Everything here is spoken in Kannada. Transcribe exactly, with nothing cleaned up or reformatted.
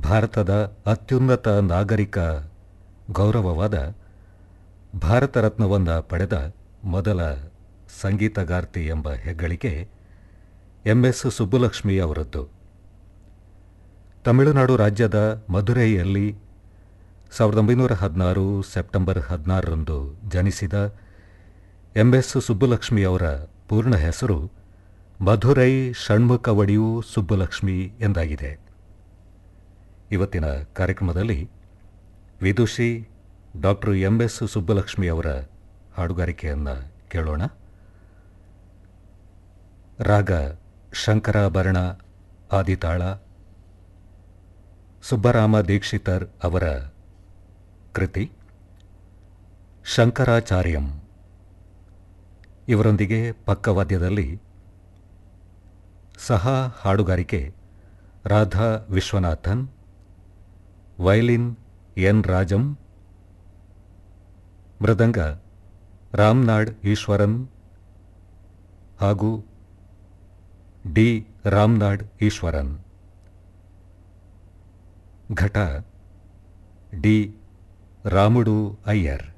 ಭಾರತದ ಅತ್ಯುನ್ನತ ನಾಗರಿಕ ಗೌರವವಾದ ಭಾರತ ರತ್ನವನ್ನು ಪಡೆದ ಮೊದಲ ಸಂಗೀತಗಾರ್ತಿ ಎಂಬ ಹೆಗ್ಗಳಿಕೆ ಎಂ ಎಸ್ ಸುಬ್ಬುಲಕ್ಷ್ಮಿ ಅವರದ್ದು. ತಮಿಳುನಾಡು ರಾಜ್ಯದ ಮಧುರೈಯಲ್ಲಿ ಸಾವಿರದ ಒಂಬೈನೂರ ಹದಿನಾರು ಸೆಪ್ಟೆಂಬರ್ ಹದಿನಾರರಂದು ಜನಿಸಿದ ಎಂ ಎಸ್ ಸುಬ್ಬುಲಕ್ಷ್ಮಿ ಅವರ ಪೂರ್ಣ ಹೆಸರು ಮಧುರೈ ಷಣ್ಮುಖ ಒಡಿಯು ಸುಬ್ಬುಲಕ್ಷ್ಮಿ ಎಂದಾಗಿದೆ. ಇವತ್ತಿನ ಕಾರ್ಯಕ್ರಮದಲ್ಲಿ ವಿದುಷಿ ಡಾಕ್ಟರ್ ಎಂ ಎಸ್ ಸುಬ್ಬುಲಕ್ಷ್ಮಿ ಅವರ ಹಾಡುಗಾರಿಕೆಯನ್ನು ಕೇಳೋಣ. ರಾಗ ಶಂಕರಾಭರಣ ಆದಿತಾಳ. ಸುಬ್ಬರಾಮ ದೀಕ್ಷಿತರ್ ಅವರ ಕೃತಿ ಶಂಕರಾಚಾರ್ಯಂ. ಇವರೊಂದಿಗೆ ಪಕ್ಕವಾದ್ಯದಲ್ಲಿ ಸಹ ಹಾಡುಗಾರಿಕೆ ರಾಧಾ ವಿಶ್ವನಾಥನ್, ವಯಲಿನ್ ಎನ್ ರಾಜಂ, ಮೃದಂಗ ರಾಮ್ನಾಡ್ ಈಶ್ವರನ್ ಹಾಗೂ ಡಿ ರಾಮ್ನಾಡ್ ಈಶ್ವರನ್, ಘಟ ಡಿ ರಾಮುಡು ಅಯ್ಯರ್.